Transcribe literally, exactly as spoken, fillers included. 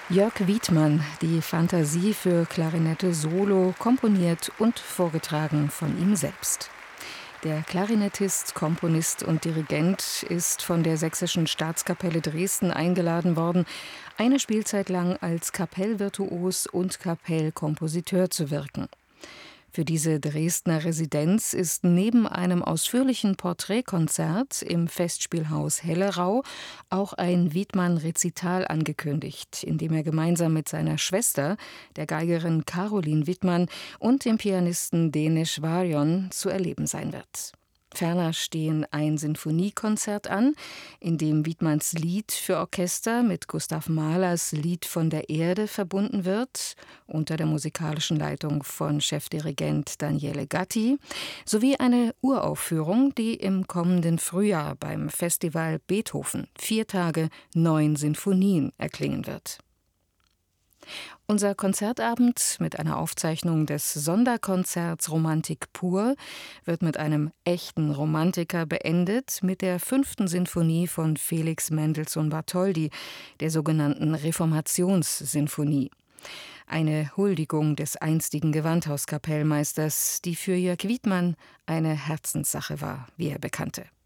Jörg Wiedmann, die Fantasie für Klarinette solo, komponiert und vorgetragen von ihm selbst. Der Klarinettist, Komponist und Dirigent ist von der Sächsischen Staatskapelle Dresden eingeladen worden, eine Spielzeit lang als Kapellvirtuos und Kapellkompositeur zu wirken. Für diese Dresdner Residenz ist neben einem ausführlichen Porträtkonzert im Festspielhaus Hellerau auch ein Wiedmann-Rezital angekündigt, in dem er gemeinsam mit seiner Schwester, der Geigerin Caroline Wiedmann, und dem Pianisten Denis Varion zu erleben sein wird. Ferner stehen ein Sinfoniekonzert an, in dem Wiedmanns Lied für Orchester mit Gustav Mahlers Lied von der Erde verbunden wird, unter der musikalischen Leitung von Chefdirigent Daniele Gatti, sowie eine Uraufführung, die im kommenden Frühjahr beim Festival Beethoven vier Tage neun Sinfonien erklingen wird. Unser Konzertabend mit einer Aufzeichnung des Sonderkonzerts Romantik pur wird mit einem echten Romantiker beendet, mit der fünften Sinfonie von Felix Mendelssohn Bartholdy, der sogenannten Reformationssinfonie. Eine Huldigung des einstigen Gewandhauskapellmeisters, die für Jörg Wiedmann eine Herzenssache war, wie er bekannte.